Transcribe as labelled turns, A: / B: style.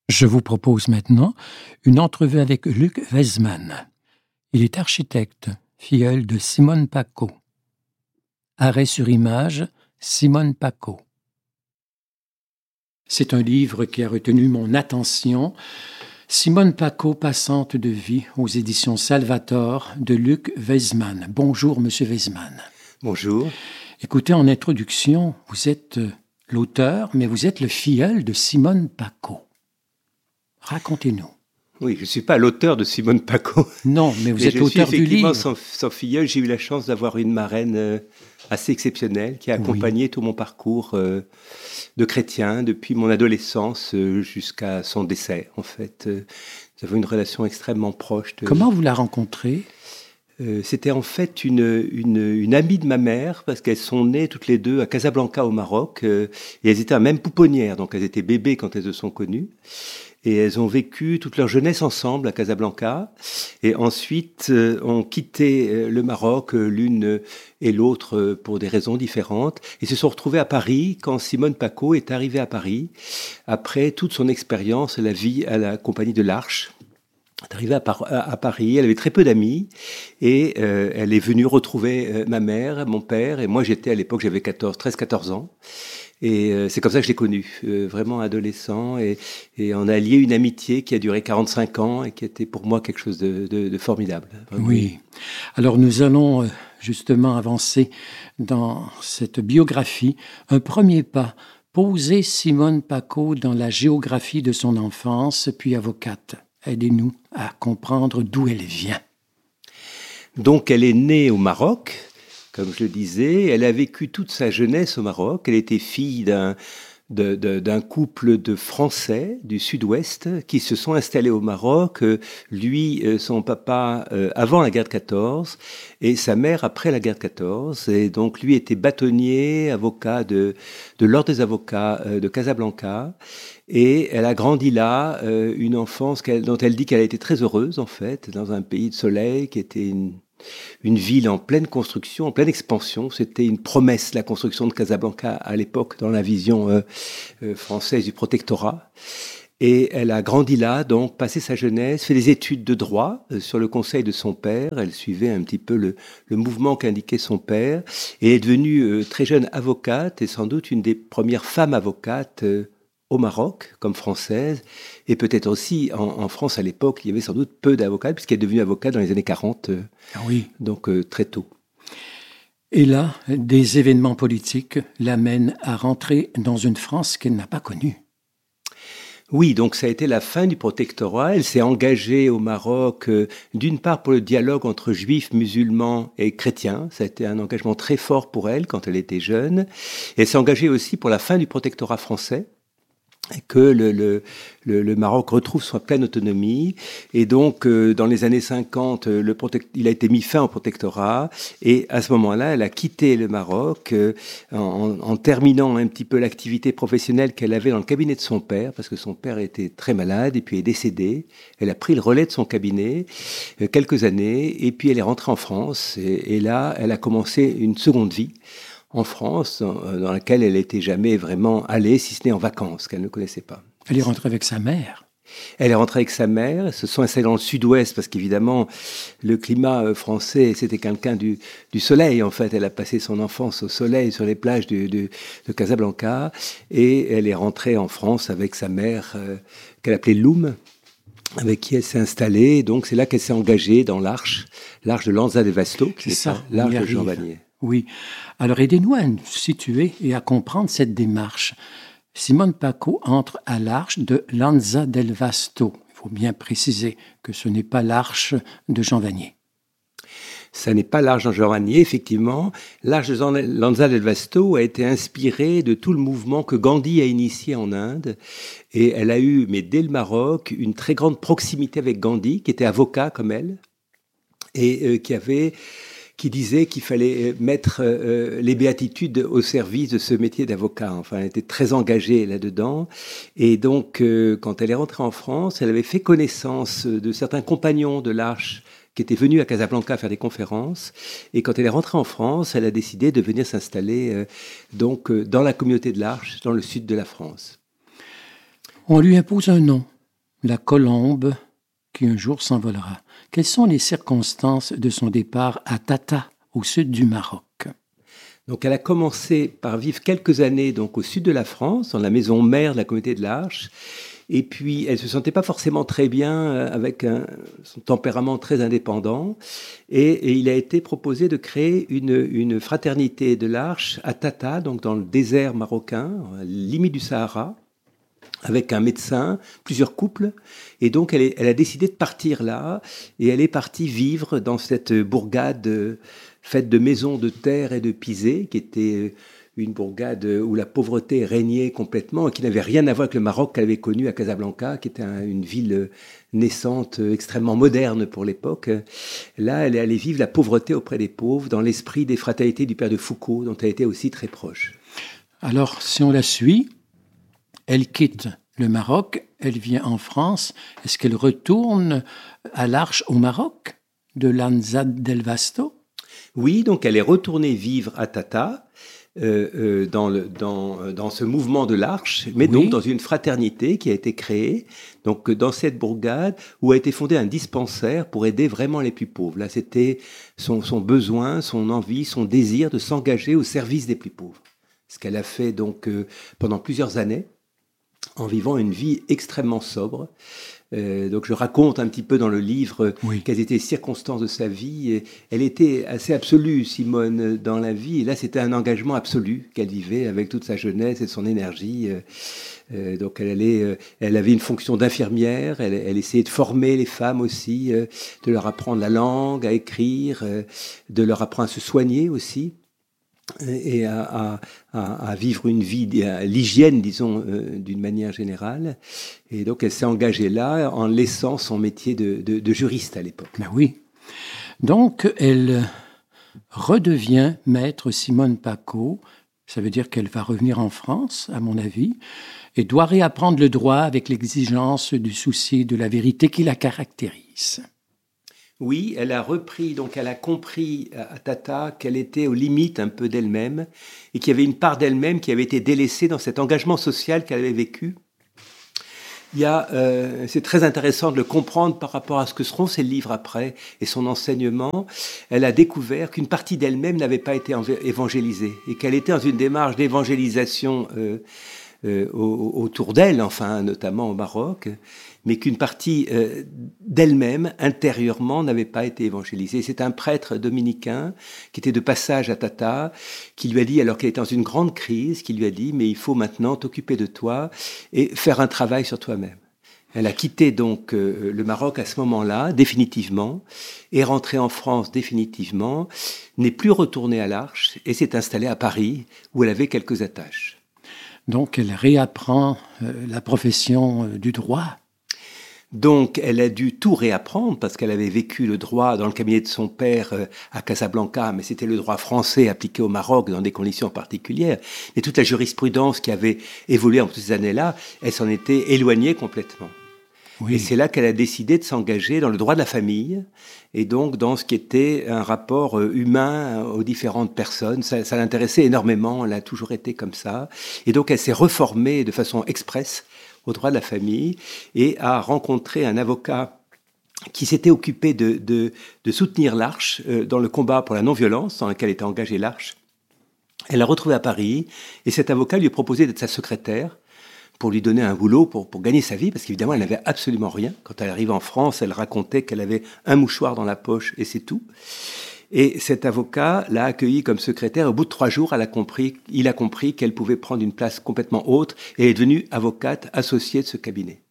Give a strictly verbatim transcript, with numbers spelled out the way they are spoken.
A: Je vous propose maintenant une entrevue avec Luc Weismann. Il est architecte, filleul de Simone Paco. Arrêt sur image, Simone Paco. C'est un livre qui a retenu mon attention. Simone Paco, passante de vie, aux éditions Salvator, de Luc Weismann. Bonjour, Monsieur Weismann.
B: Bonjour.
A: Écoutez, en introduction, vous êtes l'auteur, mais vous êtes le filleul de Simone Paco. Racontez-nous.
B: Oui, je ne suis pas l'auteur de Simone Paco.
A: Non, mais vous
B: mais
A: êtes
B: je
A: l'auteur
B: suis
A: du livre.
B: Effectivement, son, son filleul, j'ai eu la chance d'avoir une marraine euh, assez exceptionnelle qui a accompagné oui. tout mon parcours euh, de chrétien depuis mon adolescence euh, jusqu'à son décès. En fait, euh, nous avons une relation extrêmement proche. De...
A: Comment vous la rencontrez ?
B: Euh, c'était en fait une, une, une amie de ma mère, parce qu'elles sont nées toutes les deux à Casablanca au Maroc, euh, et elles étaient à la même pouponnière, donc elles étaient bébés quand elles se sont connues. Et elles ont vécu toute leur jeunesse ensemble à Casablanca. Et ensuite, euh, ont quitté euh, le Maroc, euh, l'une et l'autre, euh, pour des raisons différentes. Et se sont retrouvées à Paris quand Simone Paco est arrivée à Paris, après toute son expérience, la vie à la Compagnie de l'Arche. Elle est arrivée à, Par- à Paris, elle avait très peu d'amis. Et euh, elle est venue retrouver euh, ma mère, mon père. Et moi, j'étais à l'époque, j'avais quatorze, treize quatorze ans. Et euh, c'est comme ça que je l'ai connu, euh, vraiment adolescent, et, et on a lié une amitié qui a duré quarante-cinq ans et qui était pour moi quelque chose de, de, de formidable. Vraiment.
A: Oui. Alors nous allons euh, justement avancer dans cette biographie. Un premier pas, poser Simone Paco dans la géographie de son enfance, puis avocate. Aidez-nous à comprendre d'où elle vient.
B: Donc elle est née au Maroc. Comme je le disais, elle a vécu toute sa jeunesse au Maroc. Elle était fille d'un, de, de, d'un couple de Français du Sud-Ouest qui se sont installés au Maroc. Lui, son papa, avant la guerre de quatorze, et sa mère après la guerre de quatorze. Et donc, lui était bâtonnier, avocat de, de l'Ordre des avocats de Casablanca. Et elle a grandi là, une enfance dont elle dit qu'elle a été très heureuse, en fait, dans un pays de soleil qui était une... Une ville en pleine construction, en pleine expansion. C'était une promesse, la construction de Casablanca à l'époque, dans la vision euh, euh, française du protectorat. Et elle a grandi là, donc passé sa jeunesse, fait des études de droit euh, sur le conseil de son père. Elle suivait un petit peu le, le mouvement qu'indiquait son père et est devenue euh, très jeune avocate et sans doute une des premières femmes avocates euh, au Maroc, comme française, et peut-être aussi en, en France à l'époque, il y avait sans doute peu d'avocats, puisqu'elle est devenue avocate dans les années quarante, euh,
A: ah oui.
B: donc euh, très tôt.
A: Et là, des événements politiques l'amènent à rentrer dans une France qu'elle n'a pas connue.
B: Oui, donc ça a été la fin du protectorat. Elle s'est engagée au Maroc, euh, d'une part pour le dialogue entre juifs, musulmans et chrétiens. Ça a été un engagement très fort pour elle quand elle était jeune. Et elle s'est engagée aussi pour la fin du protectorat français, et que le, le, le, le Maroc retrouve sa pleine autonomie. Et donc, euh, dans les années cinquante, le protect... il a été mis fin au protectorat. Et à ce moment-là, elle a quitté le Maroc euh, en, en terminant un petit peu l'activité professionnelle qu'elle avait dans le cabinet de son père, parce que son père était très malade et puis est décédé. Elle a pris le relais de son cabinet euh, quelques années, et puis elle est rentrée en France. Et, et là, elle a commencé une seconde vie en France, dans laquelle elle n'était jamais vraiment allée, si ce n'est en vacances, qu'elle ne connaissait pas.
A: Elle est rentrée avec sa mère.
B: Elle est rentrée avec sa mère, se sont installés dans le sud-ouest, parce qu'évidemment, le climat français, c'était quelqu'un du, du soleil, en fait. Elle a passé son enfance au soleil, sur les plages de, de, de Casablanca, et elle est rentrée en France avec sa mère, euh, qu'elle appelait Loum, avec qui elle s'est installée. Donc c'est là qu'elle s'est engagée dans l'Arche, l'Arche de Lanza del Vasto, qui
A: c'est
B: est
A: ça,
B: l'Arche de Jean Vanier.
A: Oui. Alors, aidez-nous à nous situer et à comprendre cette démarche. Simone Paco entre à l'Arche de Lanza del Vasto. Il faut bien préciser que ce n'est pas l'Arche de Jean Vanier.
B: Ça n'est pas l'Arche de Jean Vanier, effectivement. L'Arche de Lanza del Vasto a été inspirée de tout le mouvement que Gandhi a initié en Inde. Et elle a eu, mais dès le Maroc, une très grande proximité avec Gandhi, qui était avocat comme elle, et euh, qui avait... qui disait qu'il fallait mettre euh, les béatitudes au service de ce métier d'avocat. Enfin, elle était très engagée là-dedans. Et donc, euh, quand elle est rentrée en France, elle avait fait connaissance de certains compagnons de l'Arche qui étaient venus à Casablanca faire des conférences. Et quand elle est rentrée en France, elle a décidé de venir s'installer euh, donc euh, dans la communauté de l'Arche, dans le sud de la France.
A: On lui impose un nom. la colombe qui un jour s'envolera. Quelles sont les circonstances de son départ à Tata, au sud du Maroc?
B: Donc, elle a commencé par vivre quelques années donc, au sud de la France, dans la maison mère de la communauté de l'Arche. Et puis, elle ne se sentait pas forcément très bien avec un, son tempérament très indépendant. Et, et il a été proposé de créer une, une fraternité de l'Arche à Tata, donc dans le désert marocain, à la limite du Sahara, avec un médecin, plusieurs couples. Et donc, elle, est, elle a décidé de partir là. Et elle est partie vivre dans cette bourgade faite de maisons de terre et de pisé, qui était une bourgade où la pauvreté régnait complètement et qui n'avait rien à voir avec le Maroc qu'elle avait connu à Casablanca, qui était un, une ville naissante, extrêmement moderne pour l'époque. Là, elle est allée vivre la pauvreté auprès des pauvres, dans l'esprit des fraternités du père de Foucault, dont elle était aussi très proche.
A: Alors, si on la suit, elle quitte le Maroc, elle vient en France. Est-ce qu'elle retourne à l'Arche au Maroc, de l'Anzad del Vasto?
B: Oui, donc elle est retournée vivre à Tata, Euh, euh, dans, le, dans, dans ce mouvement de l'Arche, mais oui. donc dans une fraternité qui a été créée, donc dans cette bourgade où a été fondé un dispensaire pour aider vraiment les plus pauvres. Là, c'était son, son besoin, son envie, son désir de s'engager au service des plus pauvres. Ce qu'elle a fait donc euh, pendant plusieurs années, en vivant une vie extrêmement sobre. Euh, donc je raconte un petit peu dans le livre oui. quelles étaient les circonstances de sa vie. Et elle était assez absolue, Simone, dans la vie. Et là, c'était un engagement absolu qu'elle vivait avec toute sa jeunesse et son énergie. Euh, donc elle, allait, euh, elle avait une fonction d'infirmière. Elle, elle essayait de former les femmes aussi, euh, de leur apprendre la langue, à écrire, euh, de leur apprendre à se soigner aussi. Et à, à, à vivre une vie, à l'hygiène, disons, euh, d'une manière générale. Et donc, elle s'est engagée là en laissant son métier de, de, de juriste à l'époque.
A: Ben oui. Donc, elle redevient maître Simone Paco. Ça veut dire qu'elle va revenir en France, à mon avis, et doit réapprendre le droit avec l'exigence du souci de la vérité qui la caractérise.
B: Oui, elle a repris, donc elle a compris à Tata qu'elle était aux limites un peu d'elle-même et qu'il y avait une part d'elle-même qui avait été délaissée dans cet engagement social qu'elle avait vécu. Il y a, euh, c'est très intéressant de le comprendre par rapport à ce que seront ses livres après et son enseignement. Elle a découvert qu'une partie d'elle-même n'avait pas été évangélisée et qu'elle était dans une démarche d'évangélisation euh, euh, autour d'elle, enfin notamment au Maroc, mais qu'une partie euh, d'elle-même, intérieurement, n'avait pas été évangélisée. C'est un prêtre dominicain qui était de passage à Tata, qui lui a dit, alors qu'elle était dans une grande crise, qui lui a dit, mais il faut maintenant t'occuper de toi et faire un travail sur toi-même. Elle a quitté donc euh, le Maroc à ce moment-là, définitivement, est rentrée en France définitivement, n'est plus retournée à l'Arche et s'est installée à Paris, où elle avait quelques attaches.
A: Donc elle réapprend euh, la profession euh, du droit.
B: Donc, elle a dû tout réapprendre parce qu'elle avait vécu le droit dans le cabinet de son père à Casablanca, mais c'était le droit français appliqué au Maroc dans des conditions particulières. Et toute la jurisprudence qui avait évolué en toutes ces années-là, elle s'en était éloignée complètement. Oui. Et c'est là qu'elle a décidé de s'engager dans le droit de la famille et donc dans ce qui était un rapport humain aux différentes personnes. Ça, ça l'intéressait énormément, elle a toujours été comme ça. Et donc, elle s'est reformée de façon express au droit de la famille, et a rencontré un avocat qui s'était occupé de, de, de soutenir l'Arche euh, dans le combat pour la non-violence dans lequel était engagée l'Arche. Elle l'a retrouvé à Paris, et cet avocat lui a proposé d'être sa secrétaire pour lui donner un boulot, pour, pour gagner sa vie, parce qu'évidemment, elle n'avait absolument rien. Quand elle arrive en France, elle racontait qu'elle avait un mouchoir dans la poche, et c'est tout. Et cet avocat l'a accueillie comme secrétaire. Au bout de trois jours, elle a compris, il a compris qu'elle pouvait prendre une place complètement autre et est devenue avocate associée de ce cabinet.